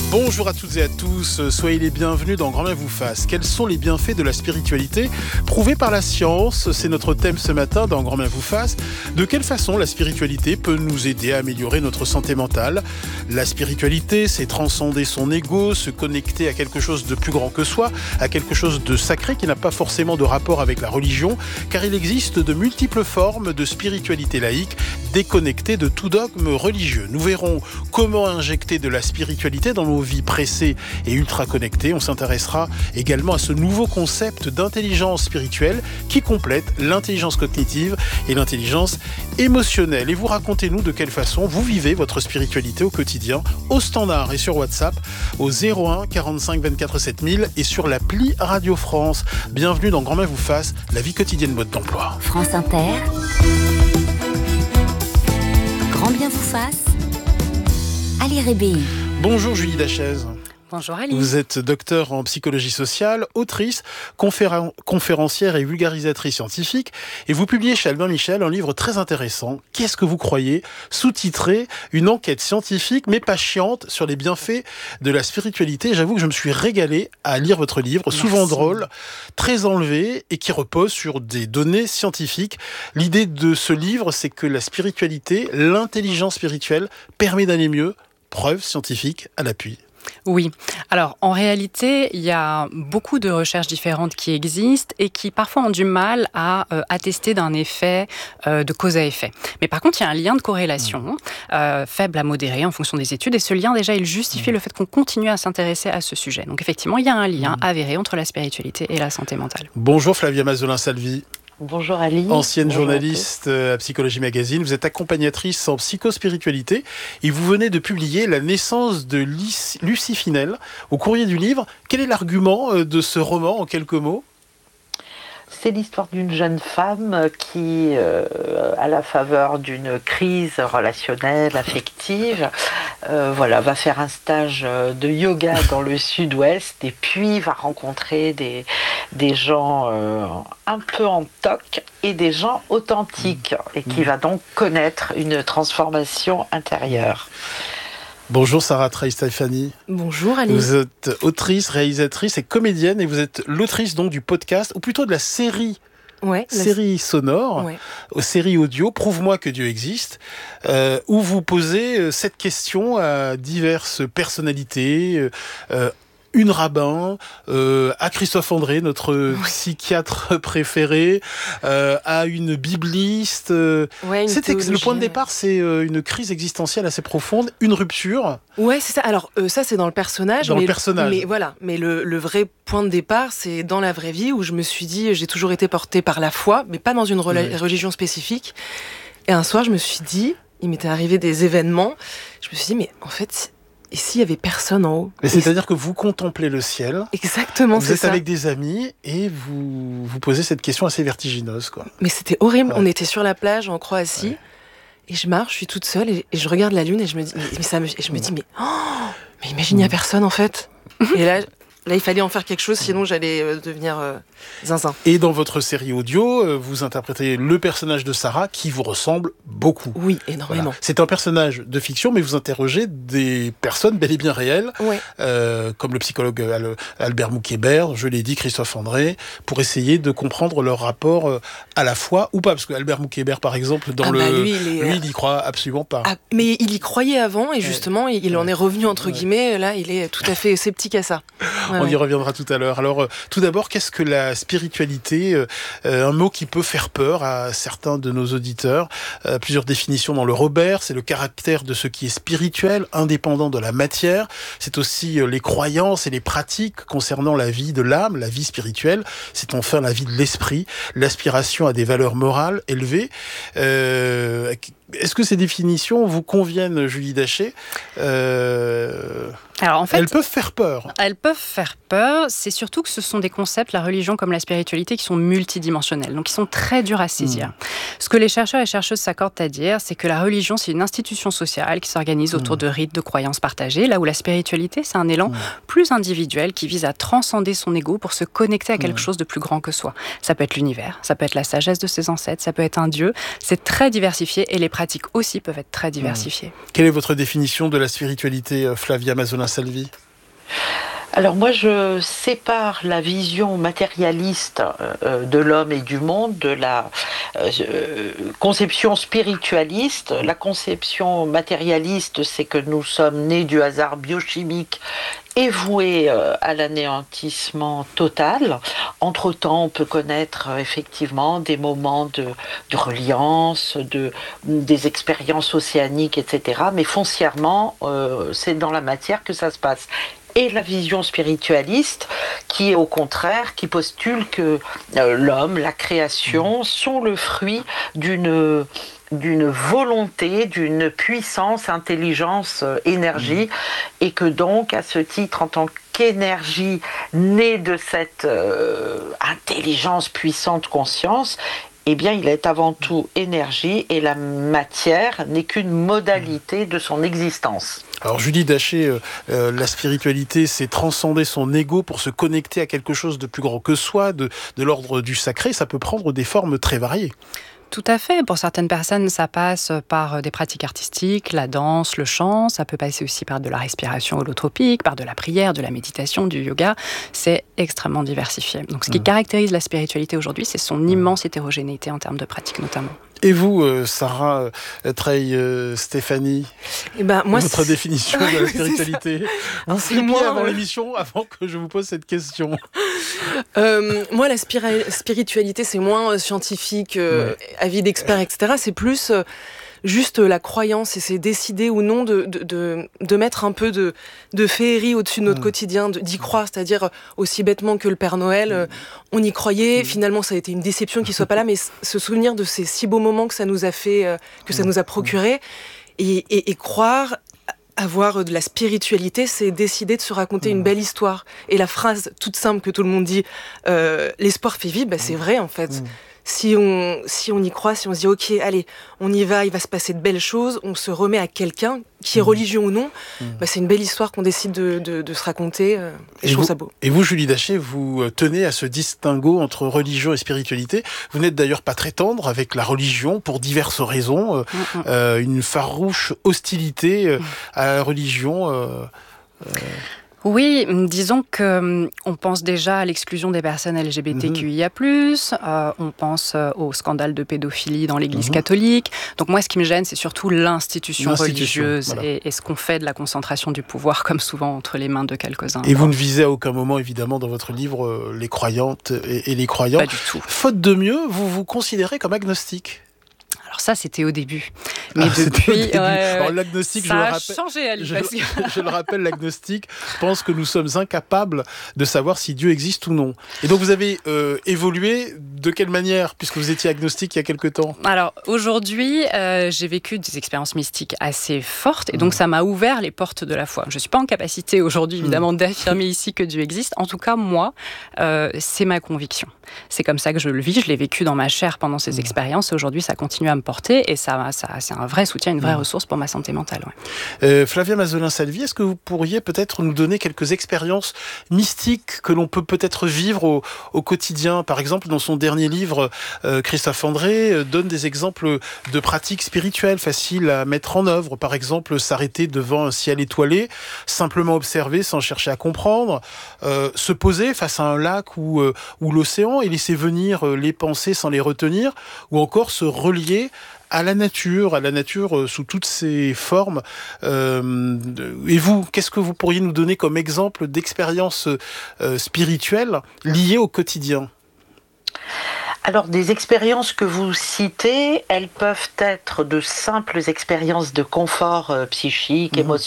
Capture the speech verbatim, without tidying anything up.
Bonjour à toutes et à tous, soyez les bienvenus dans Grand Bien vous fasse. Quels sont les bienfaits de la spiritualité prouvés par la science? C'est notre thème ce matin dans Grand Bien vous fasse. De quelle façon la spiritualité peut nous aider à améliorer notre santé mentale? La spiritualité, c'est transcender son ego, se connecter à quelque chose de plus grand que soi, à quelque chose de sacré qui n'a pas forcément de rapport avec la religion, car il existe de multiples formes de spiritualité laïque, déconnectée de tout dogme religieux. Nous verrons comment injecter de la spiritualité dans nos vies pressées et ultra connectées. On s'intéressera également à ce nouveau concept d'intelligence spirituelle qui complète l'intelligence cognitive et l'intelligence émotionnelle. Et vous racontez-nous de quelle façon vous vivez votre spiritualité au quotidien, au standard et sur WhatsApp, au zéro un quarante-cinq vingt-quatre sept mille et sur l'appli Radio France. Bienvenue dans Grand Bien vous fasse, la vie quotidienne mode d'emploi. France Inter, Grand Bien vous fasse, Ali Rébéi. Bonjour Julie Dachaise. Bonjour Ali. Vous êtes docteur en psychologie sociale, autrice, conféren- conférencière et vulgarisatrice scientifique, et vous publiez chez Albin Michel un livre très intéressant, Qu'est-ce que vous croyez, sous-titré Une enquête scientifique mais pas chiante sur les bienfaits de la spiritualité. J'avoue que je me suis régalé à lire votre livre, Merci. Souvent drôle, très enlevé et qui repose sur des données scientifiques. L'idée de ce livre, c'est que la spiritualité, l'intelligence spirituelle permet d'aller mieux. Preuves scientifiques à l'appui. Oui. Alors, en réalité, il y a beaucoup de recherches différentes qui existent et qui parfois ont du mal à euh, attester d'un effet euh, de cause à effet. Mais par contre, il y a un lien de corrélation mmh. euh, faible à modéré en fonction des études et ce lien, déjà, il justifie mmh. le fait qu'on continue à s'intéresser à ce sujet. Donc, effectivement, il y a un lien mmh. avéré entre la spiritualité et la santé mentale. Bonjour Flavia Mazolin-Salvi. Bonjour Ali. Ancienne Bonjour journaliste à, à Psychologie Magazine, vous êtes accompagnatrice en psychospiritualité et vous venez de publier La naissance de Lucie Finel au Courrier du Livre. Quel est l'argument de ce roman en quelques mots ? C'est l'histoire d'une jeune femme qui, euh, à la faveur d'une crise relationnelle, affective, euh, voilà, va faire un stage de yoga dans le sud-ouest et puis va rencontrer des, des gens euh, un peu en toc et des gens authentiques et qui va donc connaître une transformation intérieure. Bonjour Sarah Trey-Stéphanie. Bonjour Ali. Vous êtes autrice, réalisatrice et comédienne et vous êtes l'autrice donc du podcast, ou plutôt de la série, ouais, série la... sonore, ouais. série audio, Prouve-moi que Dieu existe, euh, où vous posez cette question à diverses personnalités, euh, une rabbin, euh, à Christophe André, notre oui. psychiatre préféré, euh, à une bibliste. Euh, ouais, une c'était, le point de départ, c'est euh, une crise existentielle assez profonde, une rupture. Ouais, c'est ça. Alors euh, ça, c'est dans le personnage. Dans mais, le personnage. Mais voilà. Mais le, le vrai point de départ, c'est dans la vraie vie où je me suis dit, j'ai toujours été portée par la foi, mais pas dans une rela- oui. religion spécifique. Et un soir, je me suis dit, il m'était arrivé des événements. Je me suis dit, mais en fait. Et s'il y avait personne en haut? Mais c'est-à-dire que vous contemplez le ciel. Exactement, vous c'est êtes ça. avec des amis et vous vous posez cette question assez vertigineuse, quoi. Mais c'était horrible. Ouais. On était sur la plage en Croatie ouais. et je marche, je suis toute seule et, et je regarde la lune et je me dis, mais, mais ça me, et je me dis, mais oh, mais imagine il y a personne en fait. Et là. Là, il fallait en faire quelque chose, sinon j'allais euh, devenir euh, zinzin. Et dans votre série audio, euh, vous interprétez le personnage de Sarah qui vous ressemble beaucoup. Oui, énormément. Voilà. C'est un personnage de fiction, mais vous interrogez des personnes bel et bien réelles, ouais. euh, comme le psychologue Al- Albert Moukébert, je l'ai dit, Christophe André, pour essayer de comprendre leur rapport euh, à la foi ou pas. Parce que Albert Moukébert, par exemple, dans ah le, bah lui, il, est... lui, il y croit absolument pas. Ah, mais il y croyait avant, et justement, ouais. il en est revenu, entre ouais. guillemets, là, il est tout à fait sceptique à ça. Ouais, On ouais. y reviendra tout à l'heure. Alors, euh, tout d'abord, qu'est-ce que la spiritualité euh, Un mot qui peut faire peur à certains de nos auditeurs. Euh, plusieurs définitions dans le Robert. C'est le caractère de ce qui est spirituel, indépendant de la matière. C'est aussi euh, les croyances et les pratiques concernant la vie de l'âme, la vie spirituelle. C'est enfin la vie de l'esprit, l'aspiration à des valeurs morales élevées. Euh, Est-ce que ces définitions vous conviennent, Julie Dachaise ? euh... Alors en fait, elles peuvent faire peur. Elles peuvent faire peur. C'est surtout que ce sont des concepts, la religion comme la spiritualité, qui sont multidimensionnels, donc qui sont très durs à saisir. Mmh. Ce que les chercheurs et chercheuses s'accordent à dire, c'est que la religion, c'est une institution sociale qui s'organise autour mmh. de rites, de croyances partagées, là où la spiritualité, c'est un élan mmh. plus individuel qui vise à transcender son ego pour se connecter à quelque mmh. chose de plus grand que soi. Ça peut être l'univers, ça peut être la sagesse de ses ancêtres, ça peut être un dieu. C'est très diversifié et les pratiques aussi peuvent être très diversifiées. Mmh. Quelle est votre définition de la spiritualité, Flavia Mazolin Salvi. Alors moi, je sépare la vision matérialiste euh, de l'homme et du monde de la euh, conception spiritualiste. La conception matérialiste, c'est que nous sommes nés du hasard biochimique et voués euh, à l'anéantissement total. Entre-temps, on peut connaître euh, effectivement des moments de, de reliance, de, des expériences océaniques, et cetera. Mais foncièrement, euh, c'est dans la matière que ça se passe. Et la vision spiritualiste qui, au contraire, qui postule que euh, l'homme, la création, sont le fruit d'une, d'une volonté, d'une puissance, intelligence, euh, énergie, mmh. et que donc, à ce titre, en tant qu'énergie née de cette euh, intelligence puissante, conscience, eh bien, il est avant tout énergie et la matière n'est qu'une modalité de son existence. Alors Julie Daché, euh, euh, la spiritualité, c'est transcender son ego pour se connecter à quelque chose de plus grand que soi, de, de l'ordre du sacré. Ça peut prendre des formes très variées. Tout à fait. Pour certaines personnes, ça passe par des pratiques artistiques, la danse, le chant. Ça peut passer aussi par de la respiration holotropique, par de la prière, de la méditation, du yoga. C'est extrêmement diversifié. Donc, ce qui mmh. caractérise la spiritualité aujourd'hui, c'est son immense hétérogénéité en termes de pratiques notamment. Et vous, euh, Sarah euh, Treille euh, Stéphanie, eh ben, moi, votre c'est... définition de la spiritualité. Vous c'est moi avant l'émission, avant que je vous pose cette question. Euh, moi, la spira- spiritualité, c'est moins euh, scientifique, euh, ouais. avis d'experts, et cetera. C'est plus euh, juste la croyance, et c'est décider ou non de, de, de, de mettre un peu de, de féerie au-dessus de notre mmh. quotidien, de, d'y croire, c'est-à-dire aussi bêtement que le Père Noël, euh, on y croyait, mmh. finalement ça a été une déception qu'il soit pas là, mais se souvenir de ces si beaux moments que ça nous a fait, euh, que ça nous a procuré, et, et, et croire... Avoir de la spiritualité, c'est décider de se raconter mmh. une belle histoire. Et la phrase toute simple que tout le monde dit, euh, l'espoir fait vivre, bah, c'est vrai en fait. Mmh. Si on, si on y croit, si on se dit ok, allez, on y va, il va se passer de belles choses, on se remet à quelqu'un, qui est religieux ou non, mmh. bah, c'est une belle histoire qu'on décide de, de, de se raconter. Euh, et, et je trouve ça beau. Et vous, Julie Daché, vous tenez à ce distinguo entre religion et spiritualité. Vous n'êtes d'ailleurs pas très tendre avec la religion pour diverses raisons. Euh, mmh. euh, une farouche hostilité euh, mmh. à la religion. Euh, euh... Oui, disons que on pense déjà à l'exclusion des personnes L G B T Q I A plus, mmh. euh, on pense au scandale de pédophilie dans l'Église mmh. catholique. Donc moi, ce qui me gêne, c'est surtout l'institution, l'institution religieuse voilà. et, et ce qu'on fait de la concentration du pouvoir, comme souvent entre les mains de quelques-uns. Et vous ne visez à aucun moment, évidemment, dans votre livre, les croyantes et, et les croyants. Pas du tout. Faute de mieux, vous vous considérez comme agnostique. Alors ça, c'était au début. Mais ah, depuis, au début. Ouais, ouais, Alors, l'agnostique, ça je le a rappelle, changé, Ali, je, parce que... je le rappelle, l'agnostique pense que nous sommes incapables de savoir si Dieu existe ou non. Et donc vous avez euh, évolué de quelle manière, puisque vous étiez agnostique il y a quelque temps? Alors aujourd'hui, euh, j'ai vécu des expériences mystiques assez fortes, et donc mmh. ça m'a ouvert les portes de la foi. Je ne suis pas en capacité aujourd'hui, évidemment, mmh. d'affirmer ici que Dieu existe. En tout cas, moi, euh, c'est ma conviction. C'est comme ça que je le vis. Je l'ai vécu dans ma chair pendant ces mmh. expériences, et aujourd'hui, ça continue à me porter, et ça, ça, c'est un vrai soutien, une vraie mmh. ressource pour ma santé mentale. Ouais. Euh, Flavia Mazelin-Salvi, est-ce que vous pourriez peut-être nous donner quelques expériences mystiques que l'on peut peut-être vivre au, au quotidien? Par exemple, dans son dernier livre, euh, Christophe André euh, donne des exemples de pratiques spirituelles faciles à mettre en œuvre. Par exemple, s'arrêter devant un ciel étoilé, simplement observer sans chercher à comprendre, euh, se poser face à un lac ou, euh, ou l'océan et laisser venir euh, les pensées sans les retenir, ou encore se relier à la nature, à la nature euh, sous toutes ses formes. Euh, et vous, qu'est-ce que vous pourriez nous donner comme exemple d'expérience euh, spirituelle liée au quotidien? Alors, des expériences que vous citez, elles peuvent être de simples expériences de confort euh, psychique, mmh. émotionnel,